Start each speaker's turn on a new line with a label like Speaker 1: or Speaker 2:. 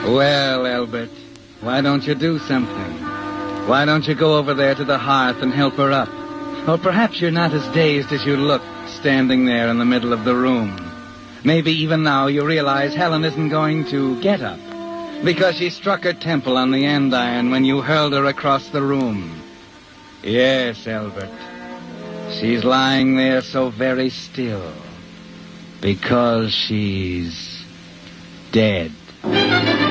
Speaker 1: Well, Albert, why don't you do something? Why don't you go over there to the hearth and help her up? Or perhaps you're not as dazed as you look, standing there in the middle of the room. Maybe even now you realize Helen isn't going to get up, because she struck her temple on the andiron when you hurled her across the room. Yes, Albert. She's lying there so very still, because she's dead.